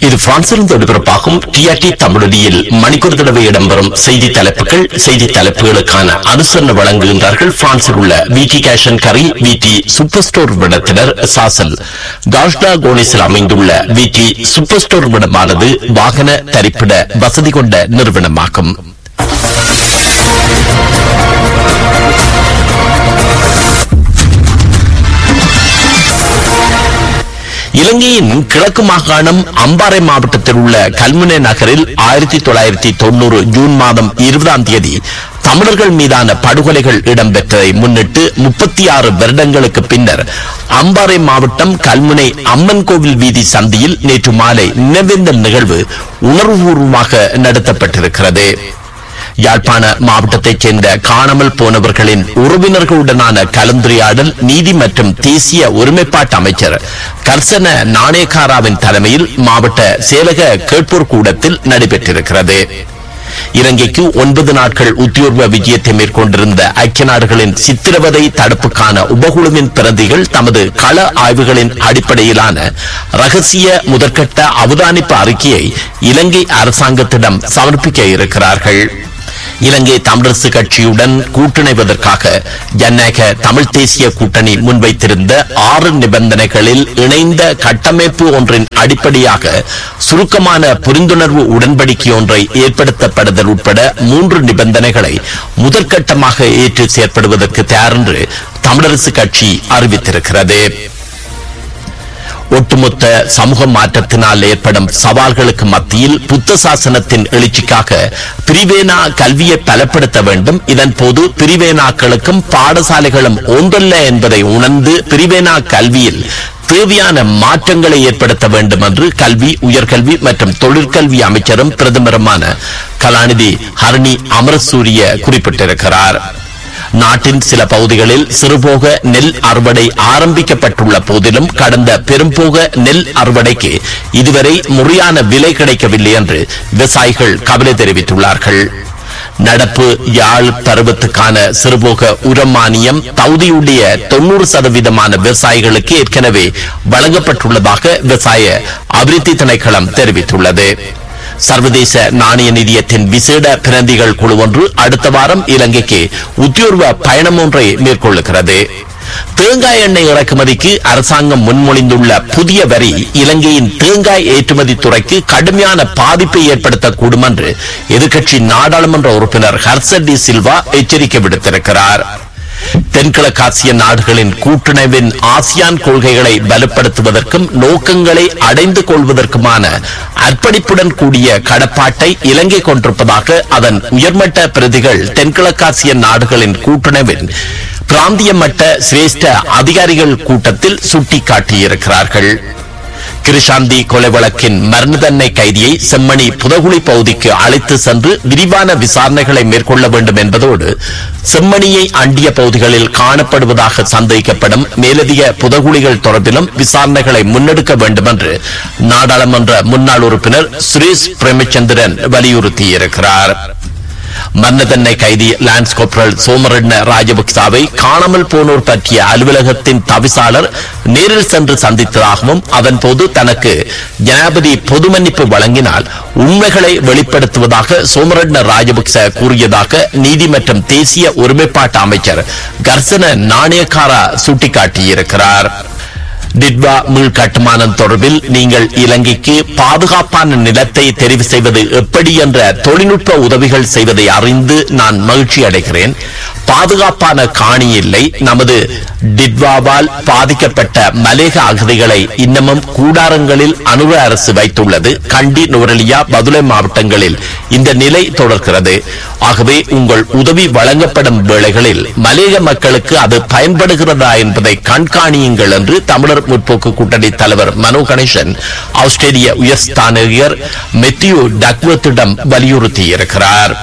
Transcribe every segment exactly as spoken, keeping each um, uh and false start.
இது பிரான்சிலிருந்து ஒளிபரப்பாகும் டிஆர்டி தமிழொலியில் மணிக்கூர் தடவை இடம்பெறும் செய்தி தலைப்புகள். செய்தி தலைப்புகளுக்கான அனுசரணை வழங்குகின்றார்கள் பிரான்சில் உள்ள விடி கேஷன் கரி விடி சூப்பர் ஸ்டோர் விடத்தினர் சாசல் காஷ்டா கோனிஸில் அமைந்துள்ள விடி சூப்பர் ஸ்டோர் விடமானது வாகன தரிப்பிட வசதி கொண்ட நிறுவனமாகும். இலங்கையின் கிழக்கு மாகாணம் அம்பாறை மாவட்டத்தில் உள்ள கல்முனை நகரில் ஆயிரத்தி தொள்ளாயிரத்தி தொண்ணூறு ஜூன் மாதம் இருபதாம் தேதி தமிழர்கள் மீதான படுகொலைகள் இடம்பெற்றதை முன்னிட்டு முப்பத்தி ஆறு வருடங்களுக்கு பின்னர் அம்பாறை மாவட்டம் கல்முனை அம்மன் கோவில் வீதி சந்தியில் நேற்று மாலை நினைவேந்தல் நிகழ்வு உணர்வுபூர்வமாக நடத்தப்பட்டிருக்கிறது. யாழ்ப்பாண மாவட்டத்தைச் சேர்ந்த காணாமல் போனவர்களின் உறவினர்களுடனான கலந்துரையாடல் நீதி மற்றும் தேசிய ஒருமைப்பாட்டு அமைச்சர் கர்சன நாணயக்காராவின் தலைமையில் மாவட்ட செயலக கேட்போர் கூடத்தில் நடைபெற்றிருக்கிறது. இலங்கைக்கு ஒன்பது நாட்கள் உத்தியோக விஜயத்தை மேற்கொண்டிருந்த ஐக்கிய நாடுகளின் சித்திரவதை தடுப்புக்கான உபகுழுவின் பிரதிகள் தமது கள ஆய்வுகளின் அடிப்படையிலான ரகசிய முதற்கட்ட அவதானிப்பு அறிக்கையை இலங்கை அரசாங்கத்திடம் சமர்ப்பிக்க இருக்கிறார்கள். இலங்கை தமிழரசு கட்சியுடன் கூட்டணிவதற்காக ஜனநாயக தமிழ் தேசிய கூட்டணி முன்வைத்திருந்த ஆறு நிபந்தனைகளில் இணைந்த கட்டமைப்பு ஒன்றின் அடிப்படையாக சுருக்கமான புரிந்துணர்வு உடன்படிக்கை ஒன்றை ஏற்படுத்தப்படுதல் உட்பட மூன்று நிபந்தனைகளை முதற்கட்டமாக ஏற்று செயற்படுவதற்கு தயார் என்று தமிழரசு கட்சி அறிவித்திருக்கிறது. ஒட்டுமொத்த சமூக மாற்றத்தினால் ஏற்படும் சவால்களுக்கு மத்தியில் புத்த சாசனத்தின் எழுச்சிக்காக பிரிவேனா கல்வியை பலப்படுத்த வேண்டும். இதன் போது பிரிவேனாக்களுக்கும் பாடசாலைகளும் ஒன்றல்ல என்பதை உணர்ந்து பிரிவேனா கல்வியில் தேவையான மாற்றங்களை ஏற்படுத்த வேண்டும் என்று கல்வி, உயர்கல்வி மற்றும் தொழிற்கல்வி அமைச்சரும் பிரதமருமான கலாநிதி ஹரணி அமரசூரிய குறிப்பிட்டிருக்கிறார். நாட்டின் சில பகுதிகளில் சிறுபோக நெல் அறுவடை ஆரம்பிக்கப்பட்டுள்ள போதிலும் கடந்த பெரும்போக நெல் அறுவடைக்கு இதுவரை முறையான விலை கிடைக்கவில்லை என்று விவசாயிகள் கவலை தெரிவித்துள்ளார்கள். நடப்பு யாழ் பருவத்துக்கான சிறுபோக உரமானியம் தகுதியுடைய தொன்னூறு சதவீதமான விவசாயிகளுக்கு ஏற்கனவே வழங்கப்பட்டுள்ளதாக விவசாய அபிவிருத்தி திணைக்களம் தெரிவித்துள்ளது. சர்வதேச நாணய நிதியத்தின் விசேட பிரதிகள் குழு ஒன்று அடுத்த வாரம் இலங்கைக்கு உத்தியோர்வ பயணம் ஒன்றை மேற்கொள்ளுகிறது. தேங்காய் எண்ணெய் இறக்குமதிக்கு அரசாங்கம் முன்மொழிந்துள்ள புதிய வரி இலங்கையின் தேங்காய் ஏற்றுமதி துறைக்கு கடுமையான பாதிப்பை ஏற்படுத்தக்கூடும் என்று எதிர்க்கட்சி நாடாளுமன்ற உறுப்பினர் ஹர்சன் டி சில்வா எச்சரிக்கை விடுத்திருக்கிறார். தென்கிழக்காசிய நாடுகளின் கூட்டுணர்வின் ஆசியான் கொள்கைகளை பலப்படுத்துவதற்கும் நோக்கங்களை அடைந்து கொள்வதற்குமான அர்ப்பணிப்புடன் கூடிய கடப்பாட்டை இலங்கை கொண்டிருப்பதாக அதன் உயர்மட்ட பிரதிகள் தென்கிழக்காசிய நாடுகளின் கூட்டுணர்வின் பிராந்திய மட்ட சிரேஷ்ட அதிகாரிகள் கூட்டத்தில் சுட்டிக்காட்டியிருக்கிறார்கள். கிருஷாந்தி கொலை வழக்கின் மரண தண்டனை கைதியை செம்மணி புதகுழி பகுதிக்கு அழைத்து சென்று விரிவான விசாரணைகளை மேற்கொள்ள வேண்டும் என்பதோடு செம்மணியை அண்டிய பகுதிகளில் காணப்படுவதாக சந்தேகிக்கப்படும் மேலதிக புதகுழிகள் தொடர்பிலும் விசாரணைகளை முன்னெடுக்க வேண்டும் என்று நாடாளுமன்ற முன்னாள் உறுப்பினர் சுரேஷ் பிரேமச்சந்திரன் வலியுறுத்தியிருக்கிறார். மரண தண்டனை கைதி லான்ஸ் கோப்ரல் சோமரட்ன ராஜபக்சாவை காணாமல் போனோர் பற்றிய அலுவலகத்தின் தவிசாளர் நேரில் சென்று சந்தித்ததாகவும் அதன் போது தனக்கு ஜனாதிபதி பொது மன்னிப்பு வழங்கினால் உண்மைகளை வெளிப்படுத்துவதாக சோமரட்ன ராஜபக்ச கூறியதாக நீதி மற்றும் தேசிய ஒருமைப்பாட்டு அமைச்சர் கர்சன நாணயக்காரா சுட்டிக்காட்டியிருக்கிறார். டிட்வா மில் கட்டுமானம் தொடர்பில் நீங்கள் இலங்கைக்கு பாதுகாப்பான நிலத்தை தெரிவு செய்வது எப்படி என்ற தொழில்நுட்ப உதவிகள் செய்வதை அறிந்து நான் மகிழ்ச்சி அடைகிறேன். பாதுகாப்பான காணி இல்லை. நமது டிட்வாவால் பாதிக்கப்பட்ட மலேக அகதிகளை இன்னமும் கூடாரங்களில் அனுர அரசு வைத்துள்ளது. கண்டி, நுவரெலியா, பதுளை மாவட்டங்களில் இந்த நிலை தொடர்கிறது. ஆகவே உங்கள் உதவி வழங்கப்படும் வேளைகளில் மலேக மக்களுக்கு அது பயன்படுகிறதா என்பதை கண்காணியுங்கள் என்று தமிழர் முற்போக்கு கூட்டணி தலைவர் மனோ கணேசன் ஆஸ்திரேலிய உயர்ஸ்தானிகர் மெத்தியூ டக்வர்த்திடம் வலியுறுத்தியிருக்கிறார்.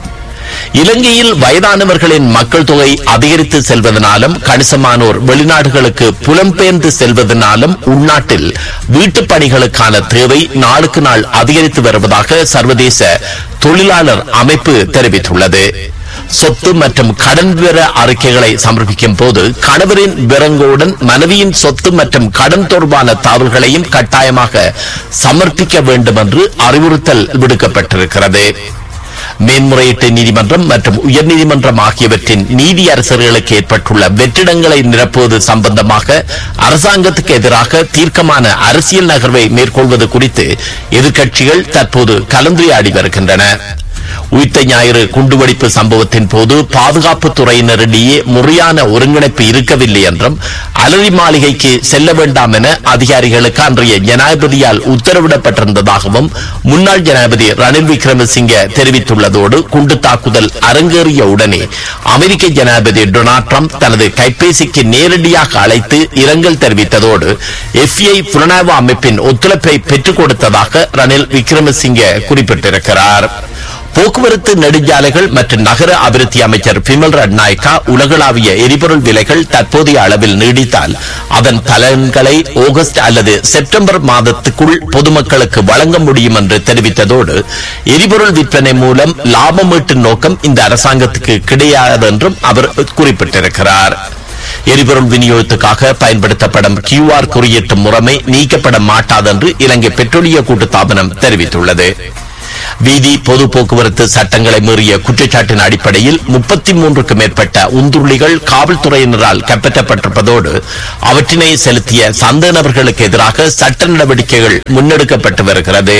இலங்கையில் வயதானவர்களின் மக்கள் தொகை அதிகரித்து செல்வதனாலும் கணிசமானோர் வெளிநாடுகளுக்கு புலம்பெயர்ந்து செல்வதனாலும் உள்நாட்டில் வீட்டுப் பணிகளுக்கான தேவை நாளுக்கு நாள் அதிகரித்து வருவதாக சர்வதேச தொழிலாளர் அமைப்பு தெரிவித்துள்ளது. சொத்து மற்றும் கடன் விவர அறிக்கைகளை சமர்ப்பிக்கும் போது கணவரின் விவரங்களுடன் மனைவியின் சொத்து மற்றும் கடன் தொடர்பான தகவல்களையும் கட்டாயமாக சமர்ப்பிக்க வேண்டும் என்று அறிவுறுத்தல் விடுக்கப்பட்டிருக்கிறது. மேன்முறையீட்டு நீதிமன்றம் மற்றும் உயர்நீதிமன்றம் ஆகியவற்றின் நீதி அரசர்களுக்கு ஏற்பட்டுள்ள வெற்றிடங்களை நிரப்புவது சம்பந்தமாக அரசாங்கத்துக்கு எதிராக தீர்க்கமான அரசியல் நகர்வை மேற்கொள்வது குறித்து எதிர்க்கட்சிகள் தற்போது கலந்துரையாடி வருகின்றன. உயிர்த்த ஞாயிறு குண்டுவெடிப்பு சம்பவத்தின் போது பாதுகாப்பு துறையினரிடையே முறையான ஒருங்கிணைப்பு இருக்கவில்லை என்றும் அலரி மாளிகைக்கு செல்ல வேண்டாம் என அதிகாரிகளுக்கு அன்றைய ஜனாதிபதியால் உத்தரவிடப்பட்டிருந்ததாகவும் முன்னாள் ஜனாதிபதி ரணில் விக்ரமசிங்கே தெரிவித்துள்ளதோடு குண்டு தாக்குதல் அரங்கேறிய உடனே அமெரிக்க ஜனாதிபதி டொனால்ட் ட்ரம்ப் தனது கைபேசிக்கு நேரடியாக அழைத்து இரங்கல் தெரிவித்ததோடு எஃப்ஐ புலனாய்வு அமைப்பின் ஒத்துழைப்பை பெற்றுக் கொடுத்ததாக ரணில் விக்ரமசிங்கே குறிப்பிட்டிருக்கிறார். போக்குவரத்து நெடுஞ்சாலைகள் மற்றும் நகர அபிவிருத்தி அமைச்சர் பிமல் ரட்நாயக்கா உலகளாவிய எரிபொருள் விலைகள் தற்போதைய அளவில் நீடித்தால் அதன் பலன்களை ஆகஸ்ட் அல்லது செப்டம்பர் மாதத்துக்குள் பொதுமக்களுக்கு வழங்க முடியும் என்று தெரிவித்ததோடு எரிபொருள் விற்பனை மூலம் லாபம் ஈட்டும் நோக்கம் இந்த அரசாங்கத்துக்கு கிடையாது என்றும் அவர் குறிப்பிட்டிருக்கிறார். எரிபொருள் விநியோகத்துக்காக பயன்படுத்தப்படும் கியூ ஆர் குறியீட்டு முறைமை நீக்கப்பட மாட்டாது என்று இலங்கை பெட்ரோலிய கூட்டுத்தாபனம் தெரிவித்துள்ளது. வீதி பொது போக்குவரத்து சட்டங்களை மீறிய குற்றச்சாட்டின் அடிப்படையில் முப்பத்தி மூன்றுக்கு மேற்பட்ட உந்துருளிகள் காவல்துறையினரால் கைப்பற்றப்பட்டிருப்பதோடு அவற்றினை செலுத்திய சந்தேக நபர்களுக்கு எதிராக சட்ட நடவடிக்கைகள் முன்னெடுக்கப்பட்டு வருகிறது.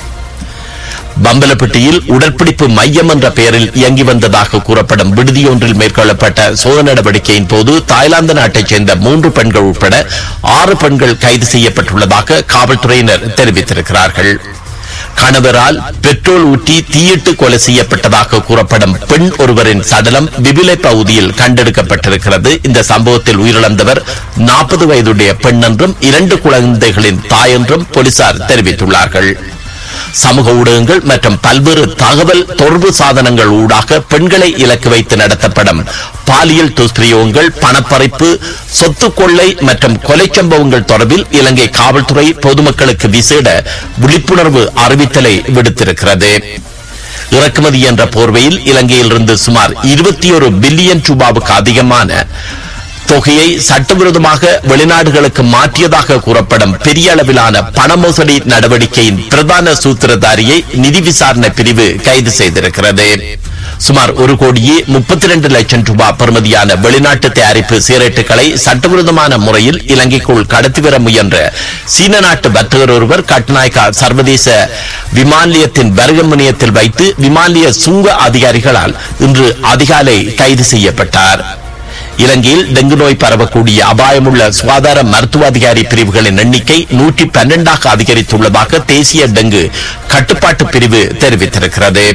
பம்பலப்பட்டியில் உடற்பிடிப்பு மையம் என்ற பெயரில் இயங்கி வந்ததாக கூறப்படும் விடுதியொன்றில் மேற்கொள்ளப்பட்ட சோதனை நடவடிக்கையின் போது தாய்லாந்து நாட்டைச் சேர்ந்த மூன்று பெண்கள் உட்பட ஆறு பெண்கள் கைது செய்யப்பட்டுள்ளதாக காவல்துறையினர் தெரிவித்திருக்கிறார்கள். கணவரால் பெட்ரோல் ஊற்றி தீயிட்டு கொலை செய்யப்பட்டதாக கூறப்படும் பெண் ஒருவரின் சடலம் விபிலை பகுதியில் கண்டெடுக்கப்பட்டிருக்கிறது. இந்த சம்பவத்தில் உயிரிழந்தவர் நாற்பது வயதுடைய பெண் என்றும் இரண்டு குழந்தைகளின் தாய் என்றும் போலீசார் தெரிவித்துள்ளார்கள். சமூக ஊடகங்கள் மற்றும் பல்வேறு தகவல் தொடர்பு சாதனங்கள் ஊடாக பெண்களை இலக்கு வைத்து நடத்தப்படும் பாலியல் துஷ்பிரயோகங்கள், பணப்பறிப்பு, சொத்து கொள்ளை மற்றும் கொலை சம்பவங்கள் தொடர்பில் இலங்கை காவல்துறை பொதுமக்களுக்கு விசேட விழிப்புணர்வு அறிவித்தலை விடுத்திருக்கிறது. இறக்குமதி என்ற போர்வையில் இலங்கையிலிருந்து சுமார் இருபத்தி ஒரு பில்லியன் ரூபாவுக்கு அதிகமான தொகையை சட்டவிரோதமாக வெளிநாடுகளுக்கு மாற்றியதாக கூறப்படும் பெரிய அளவிலான பண மோசடி நடவடிக்கையின் பிரதான சூத்திரதாரியை நிதி விசாரணை பிரிவு கைது செய்திருக்கிறது. சுமார் ஒரு கோடியே முப்பத்தி இரண்டு லட்சம் ரூபாய் பெறுமதியான வெளிநாட்டு தயாரிப்பு சிகரெட்டுகளை சட்டவிரோதமான முறையில் இலங்கைக்குள் கடத்தி வர முயன்ற சீன நாட்டு வர்த்தகர் ஒருவர் கட்டுநாயக்கா சர்வதேச விமான நிலையத்தின் வருகை முனையத்தில் வைத்து விமான நிலைய சுங்க அதிகாரிகளால் இன்று அதிகாலை கைது செய்யப்பட்டார். இலங்கையில் டெங்கு நோய் பரவக்கூடிய அபாயமுள்ள சுகாதார மருத்துவ அதிகாரி பிரிவுகளின் எண்ணிக்கை நூற்றி பன்னெண்டாக அதிகரித்துள்ளதாக தேசிய டெங்கு கட்டுப்பாட்டு பிரிவு தெரிவித்திருக்கிறது.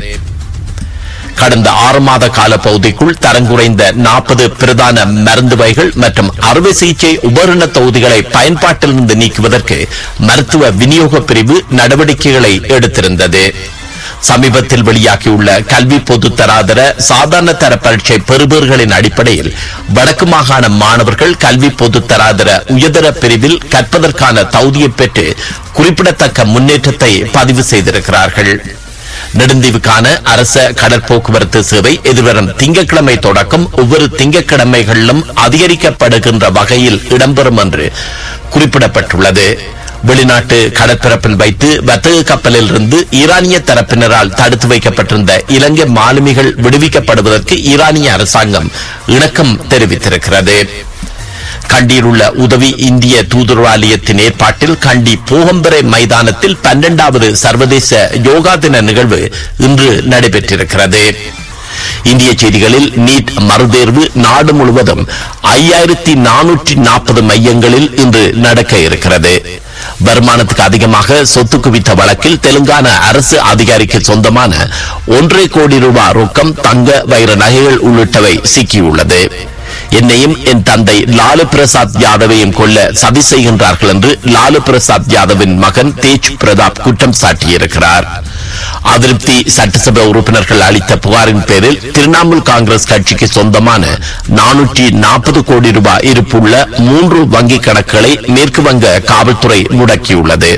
கடந்த ஆறு மாத கால பகுதிக்குள் தரங்குறைந்த நாற்பது பிரதான மருந்து வகைகள் மற்றும் அறுவை சிகிச்சை உபகரண தொகுதிகளை பயன்பாட்டிலிருந்து நீக்குவதற்கு மருத்துவ விநியோக பிரிவு நடவடிக்கைகளை எடுத்திருந்தது. சமீபத்தில் வெளியாகியுள்ள கல்வி பொது தராதர சாதாரண தர பரீட்சை பெறுபவர்களின் அடிப்படையில் வடக்கு மாகாண மாணவர்கள் கல்வி பொது தராதர உயர்தர பிரிவில் கற்பதற்கான தகுதியை பெற்று குறிப்பிடத்தக்க முன்னேற்றத்தை பதிவு செய்திருக்கிறார்கள். நெடுந்தீவுக்கான அரச கடற்போக்குவரத்து சேவை எதிர்வரும் திங்கட்கிழமை தொடக்கம் ஒவ்வொரு திங்கட்கிழமைகளிலும் அதிகரிக்கப்படுகின்ற வகையில் இடம்பெறும் என்று குறிப்பிடப்பட்டுள்ளது. வெளிநாட்டு கடற்பரப்பில் வைத்து வர்த்தக கப்பலில் இருந்து ஈரானிய தரப்பினரால் தடுத்து வைக்கப்பட்டிருந்த இலங்கை மாலுமிகள் விடுவிக்கப்படுவதற்கு ஈரானிய அரசாங்கம் இணக்கம் தெரிவித்திருக்கிறது. கண்டியில் உள்ள உதவி இந்திய தூதரவாலயத்தின் ஏற்பாட்டில் கண்டி பூகம்பரை மைதானத்தில் பன்னெண்டாவது சர்வதேச யோகா தின நிகழ்வு இன்று நடைபெற்றிருக்கிறது. இந்திய செய்திகளில் நீட் மறுதேர்வு நாடு முழுவதும் ஐயாயிரத்தி நானூற்றி நாற்பது மையங்களில் இன்று நடக்க இருக்கிறது. வருமானத்துக்கு அதிகமாக சொத்து குவித்த வழக்கில் தெலுங்கானா அரசு அதிகாரிக்கு சொந்தமான ஒன்றரை கோடி ரூபாய் ரொக்கம், தங்க, வைர நகைகள் உள்ளிட்டவை சிக்கியுள்ளது. என்னையும் என் தந்தை லாலு பிரசாத் யாதவையும் கொல்ல சதி செய்கின்றார்கள் என்று லாலு பிரசாத் யாதவின் மகன் தேஜ் பிரதாப் குற்றம் சாட்டியிருக்கிறார். அதிருப்தி சட்டசபை உறுப்பினர்கள் அளித்த புகாரின் பேரில் திரிணாமுல் காங்கிரஸ் கட்சிக்கு சொந்தமான நானூற்றி நாற்பது கோடி ரூபாய் இருப்புள்ள மூன்று வங்கிக் கணக்குகளை மேற்கு வங்க காவல்துறை முடக்கியுள்ளது.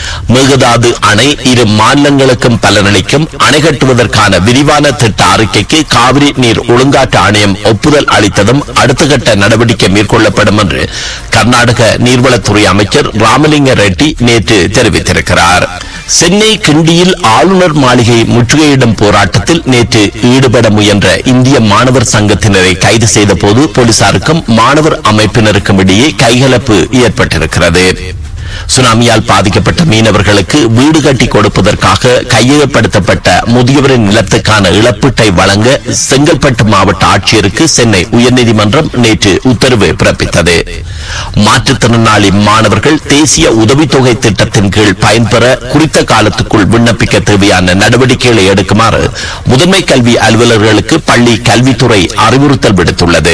மேகதாது அணை இரு மாநிலங்களுக்கும் பலனளிக்கும். அணை கட்டுவதற்கான விரிவான திட்ட அறிக்கைக்கு காவிரி நீர் ஒழுங்காற்று ஆணையம் ஒப்புதல் அளித்ததும் அடுத்த கட்ட நடவடிக்கை மேற்கொள்ளப்படும் என்று கர்நாடக நீர்வளத்துறை அமைச்சர் ராமலிங்க ரெட்டி நேற்று தெரிவித்திருக்கிறார். சென்னை கிண்டியில் ஆளுநர் மாளிகை முற்றுகையிடும் போராட்டத்தில் நேற்று ஈடுபட முயன்ற இந்திய மாணவர் சங்கத்தினரை கைது செய்த போது போலீசாருக்கும் மாணவர் அமைப்பினருக்கும் இடையே கைகலப்பு ஏற்பட்டிருக்கிறது. சுனாமியால் பாதிக்கப்பட்ட மீனவர்களுக்கு வீடு கட்டி கொடுப்பதற்காக கையகப்படுத்தப்பட்ட முதியவரின் நிலத்துக்கான இழப்பீட்டை வழங்க செங்கல்பட்டு மாவட்ட ஆட்சியருக்கு சென்னை உயர்நீதிமன்றம் நேற்று உத்தரவு பிறப்பித்தது. மாற்றுத்திறனாளி மாணவர்கள் தேசிய உதவித்தொகை திட்டத்தின் கீழ் பயன்பெற குறித்த காலத்துக்குள் விண்ணப்பிக்க தேவையான நடவடிக்கைகளை எடுக்குமாறு முதன்மை கல்வி அலுவலர்களுக்கு பள்ளி கல்வித்துறை அறிவுறுத்தல் விடுத்துள்ளது.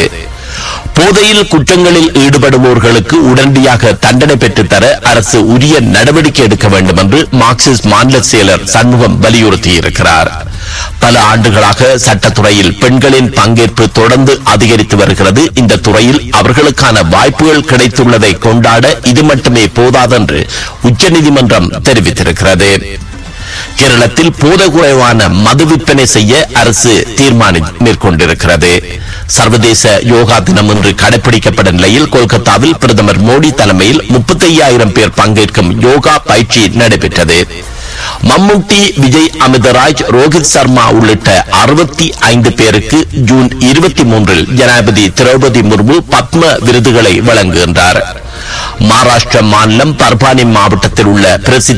போதையில் குற்றங்களில் ஈடுபடுவோர்களுக்கு உடனடியாக தண்டனை பெற்றுத்தர அரசு உரிய நடவடிக்கை எடுக்க வேண்டும் என்று மார்க்சிஸ்ட் மாநில செயலர் சண்முகம் வலியுறுத்தியிருக்கிறார். பல ஆண்டுகளாக சட்டத்துறையில் பெண்களின் பங்கேற்பு தொடர்ந்து அதிகரித்து வருகிறது. இந்த துறையில் அவர்களுக்கான வாய்ப்புகள் கிடைத்துள்ளதை கொண்டாட இது மட்டுமே போதாதென்று உச்சநீதிமன்றம் தெரிவித்திருக்கிறது. கேரளத்தில் போதை குறைவான மது விற்பனை செய்ய அரசு தீர்மானம் மேற்கொண்டிருக்கிறது. சர்வதேச யோகா தினம் இன்று கடைபிடிக்கப்படும் நிலையில் கொல்கத்தாவில் பிரதமர் மோடி தலைமையில் முப்பத்தி ஐயாயிரம் பேர் பங்கேற்கும் யோகா பயிற்சி நடைபெற்றது. மம்முட்டி, விஜய் அமிர்தராஜ், ரோஹித் சர்மா உள்ளிட்ட அறுபத்தி ஐந்து பேருக்கு ஜூன் இருபத்தி மூன்றில் ஜனாதிபதி திரௌபதி முர்மு பத்ம விருதுகளை வழங்குகின்றார். மகாராஷ்டிர மாநிலம் பர்பானி மாவட்டத்தில் உள்ள பிரசித்த